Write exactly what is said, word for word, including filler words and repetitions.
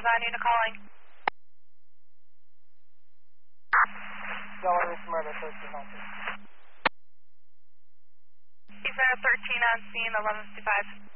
nine unit calling. Delaware Murder, thirteen hundred. Center thirteen on scene, eleven fifty-five.